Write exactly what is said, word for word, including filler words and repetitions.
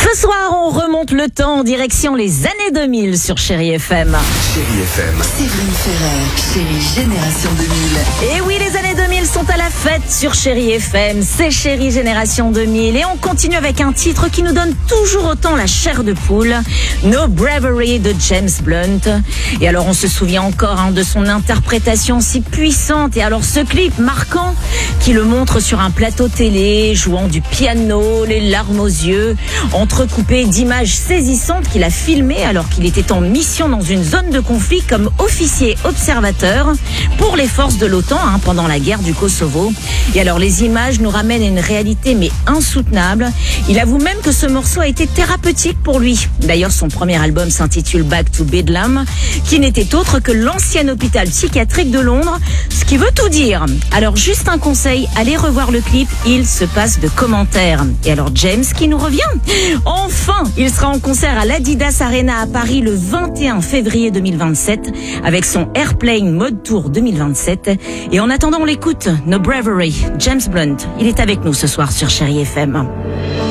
Ce soir, on remonte le temps en direction les années deux mille sur Chérie F M. Chérie F M. Séverine Ferrer, Chérie Génération deux mille. Et oui, les années deux mille sont à la fête sur Chérie F M. C'est Chérie Génération deux mille. Et on continue avec un titre qui nous donne toujours autant la chair de poule. No Bravery de James Blunt. Et alors, on se souvient encore hein, de son interprétation si puissante. Et alors, ce clip marquant qui le montre sur un plateau télé, jouant du piano, les larmes aux yeux, entrecoupé d'images saisissantes qu'il a filmées alors qu'il était en mission dans une zone de conflit comme officier observateur pour les forces de l'OTAN hein, pendant la guerre du Kosovo. Et alors les images nous ramènent à une réalité mais insoutenable. Il avoue même que ce morceau a été thérapeutique pour lui. D'ailleurs son premier album s'intitule Back to Bedlam, qui n'était autre que l'ancien hôpital psychiatrique de Londres, ce qui veut tout dire. Alors juste un conseil, allez revoir le clip, il se passe de commentaires. Et alors James qui nous revient. Enfin, il sera en concert à l'Adidas Arena à Paris le vingt et un février deux mille vingt-sept avec son Airplane Mode Tour deux mille vingt-sept. Et en attendant, on l'écoute, No Bravery, James Blunt. Il est avec nous ce soir sur Chérie F M.